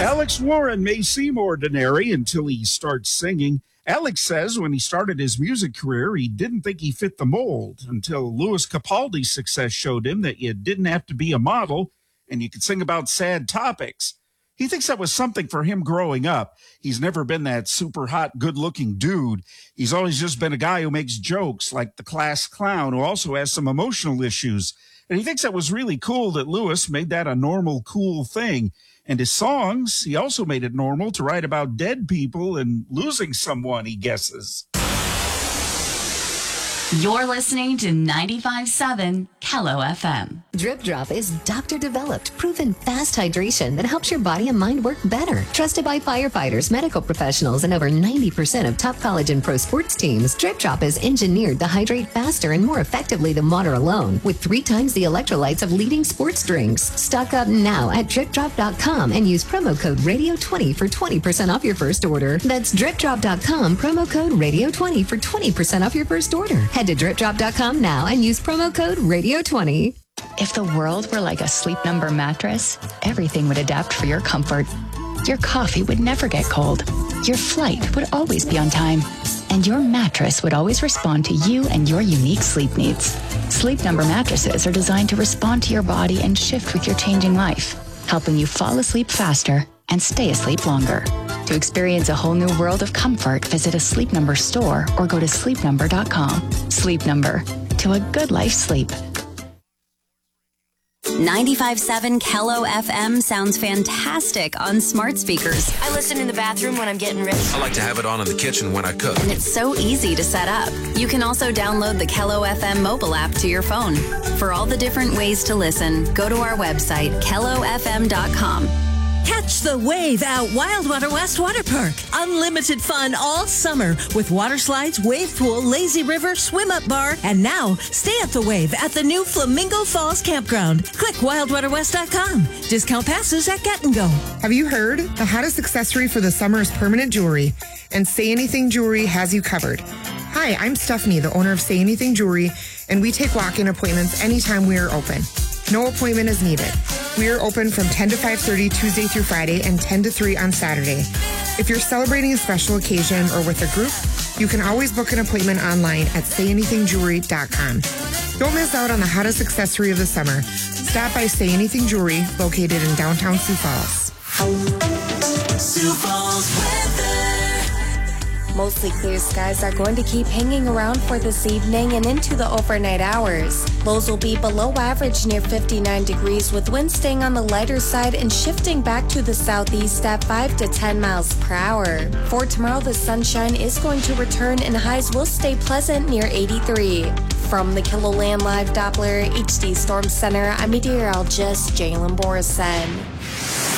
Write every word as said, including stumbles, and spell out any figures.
Alex Warren may seem ordinary until he starts singing. Alex says when he started his music career, he didn't think he fit the mold until Louis Capaldi's success showed him that you didn't have to be a model and you could sing about sad topics. He thinks that was something for him growing up. He's never been that super hot, good-looking dude. He's always just been a guy who makes jokes, like the class clown, who also has some emotional issues. And he thinks that was really cool that Louis made that a normal, cool thing. And his songs, he also made it normal to write about dead people and losing someone, he guesses. You're listening to ninety-five point seven Kello F M. Drip Drop is doctor-developed, proven fast hydration that helps your body and mind work better. Trusted by firefighters, medical professionals, and over ninety percent of top college and pro sports teams, Drip Drop is engineered to hydrate faster and more effectively than water alone, with three times the electrolytes of leading sports drinks. Stock up now at drip drop dot com and use promo code radio twenty for twenty percent off your first order. That's drip drop dot com, promo code radio twenty for twenty percent off your first order. Head to drip drop dot com now and use promo code radio twenty. If the world were like a Sleep Number mattress, everything would adapt for your comfort. Your coffee would never get cold. Your flight would always be on time. And your mattress would always respond to you and your unique sleep needs. Sleep Number mattresses are designed to respond to your body and shift with your changing life, helping you fall asleep faster and stay asleep longer. To experience a whole new world of comfort, visit a Sleep Number store or go to sleep number dot com. Sleep Number, to a good life sleep. ninety-five point seven Kello F M sounds fantastic on smart speakers. I listen in the bathroom when I'm getting ready. I like to have it on in the kitchen when I cook. And it's so easy to set up. You can also download the Kello F M mobile app to your phone. For all the different ways to listen, go to our website, kello f m dot com. Catch the wave at Wildwater West Water Park. Unlimited fun all summer with water slides, wave pool, lazy river, swim up bar, and now stay at the wave at the new Flamingo Falls Campground. Click wild water west dot com. Discount passes at Get and Go. Have you heard? The hottest accessory for the summer is permanent jewelry, and Say Anything Jewelry has you covered. Hi, I'm Stephanie, the owner of Say Anything Jewelry, and we take walk-in appointments anytime we are open. No appointment is needed. We are open from ten to five thirty Tuesday through Friday and ten to three on Saturday. If you're celebrating a special occasion or with a group, you can always book an appointment online at say anything jewelry dot com. Don't miss out on the hottest accessory of the summer. Stop by Say Anything Jewelry, located in downtown Sioux Falls. Sioux Falls weather. Mostly clear skies are going to keep hanging around for this evening and into the overnight hours. Lows will be below average near fifty-nine degrees with winds staying on the lighter side and shifting back to the southeast at five to ten miles per hour. For tomorrow, the sunshine is going to return and highs will stay pleasant near eighty-three. From the KELOLAND Live Doppler H D Storm Center, I'm meteorologist Jalen Borison.